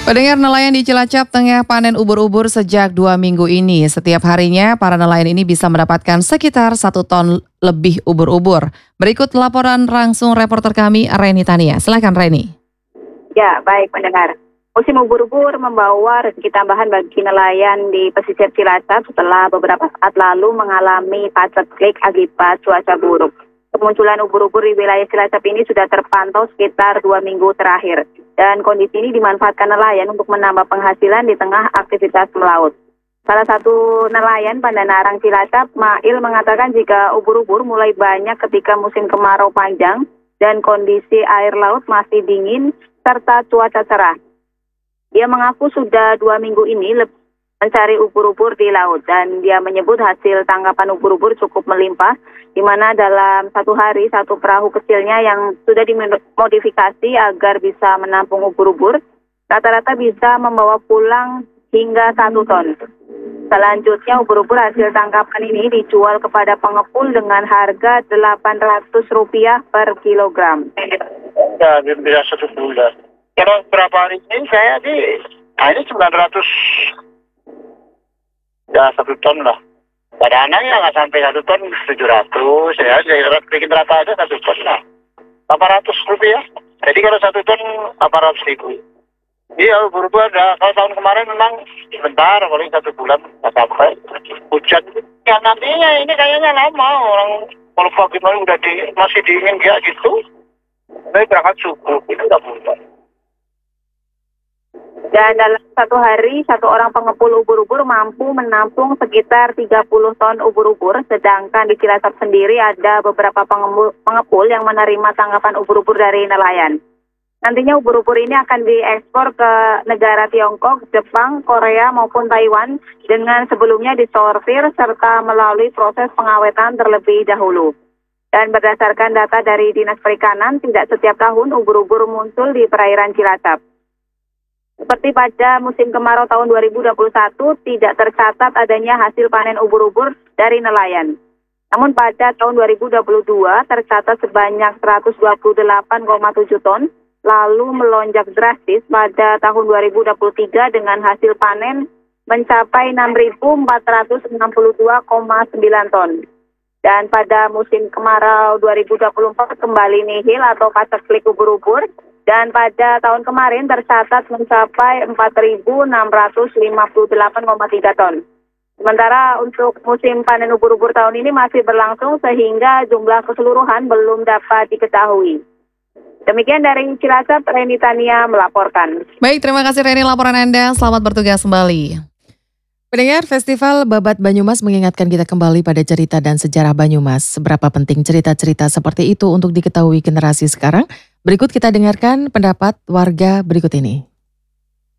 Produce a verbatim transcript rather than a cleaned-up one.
Pendengar, nelayan di Cilacap tengah panen ubur-ubur sejak dua minggu ini. Setiap harinya para nelayan ini bisa mendapatkan sekitar satu ton lebih ubur-ubur. Berikut laporan langsung reporter kami, Reni Tania. Silakan Reni. Ya, baik pendengar. Musim ubur-ubur membawa rezeki tambahan bagi nelayan di pesisir Cilacap setelah beberapa saat lalu mengalami paceklik akibat cuaca buruk. Kemunculan ubur-ubur di wilayah Cilacap ini sudah terpantau sekitar dua minggu terakhir. Dan kondisi ini dimanfaatkan nelayan untuk menambah penghasilan di tengah aktivitas melaut. Salah satu nelayan Pandanarang Cilacap, Mail, mengatakan jika ubur-ubur mulai banyak ketika musim kemarau panjang dan kondisi air laut masih dingin serta cuaca cerah. Dia mengaku sudah dua minggu ini lebih mencari ubur-ubur di laut dan dia menyebut hasil tangkapan ubur-ubur cukup melimpah, di mana dalam satu hari satu perahu kecilnya yang sudah dimodifikasi agar bisa menampung ubur-ubur rata-rata bisa membawa pulang hingga satu ton. Selanjutnya ubur-ubur hasil tangkapan ini dijual kepada pengepul dengan harga delapan ratus rupiah per kilogram. Ya, bisa satu bulan. Kalau berapa hari ini saya di, nah ini sembilan ratus. Ya satu ton lah. Pada anaknya nggak sampai satu ton, tujuh ratus. Ya, saya bikin rata aja satu ton lah. delapan ratus rupiah. Jadi kalau satu ton delapan ratus ribu. Iya, buru-buru ada. Kalau tahun kemarin memang sebentar, paling satu bulan nggak sampai. Hujan. Ya nantinya ini kayaknya lama. Orang kalau pagi malam udah di, masih dingin ya gitu. Tapi berangkat subuh itu nggak boleh. Dan dalam satu hari, satu orang pengepul ubur-ubur mampu menampung sekitar tiga puluh ton ubur-ubur, sedangkan di Cilacap sendiri ada beberapa pengepul yang menerima tangkapan ubur-ubur dari nelayan. Nantinya ubur-ubur ini akan diekspor ke negara Tiongkok, Jepang, Korea maupun Taiwan dengan sebelumnya disortir serta melalui proses pengawetan terlebih dahulu. Dan berdasarkan data dari Dinas Perikanan, tidak setiap tahun ubur-ubur muncul di perairan Cilacap. Seperti pada musim kemarau tahun dua ribu dua puluh satu, tidak tercatat adanya hasil panen ubur-ubur dari nelayan. Namun pada tahun dua ribu dua puluh dua tercatat sebanyak seratus dua puluh delapan koma tujuh ton, lalu melonjak drastis pada tahun dua ribu dua puluh tiga dengan hasil panen mencapai enam ribu empat ratus enam puluh dua koma sembilan ton. Dan pada musim kemarau dua ribu dua puluh empat kembali nihil atau paceklik ubur-ubur. Dan pada tahun kemarin tercatat mencapai empat ribu enam ratus lima puluh delapan koma tiga ton. Sementara untuk musim panen ubur-ubur tahun ini masih berlangsung sehingga jumlah keseluruhan belum dapat diketahui. Demikian dari Cilacap, Reni Tania melaporkan. Baik, terima kasih Reni laporan Anda. Selamat bertugas kembali. Pendengar, Festival Babat Banyumas mengingatkan kita kembali pada cerita dan sejarah Banyumas. Seberapa penting cerita-cerita seperti itu untuk diketahui generasi sekarang? Berikut kita dengarkan pendapat warga berikut ini.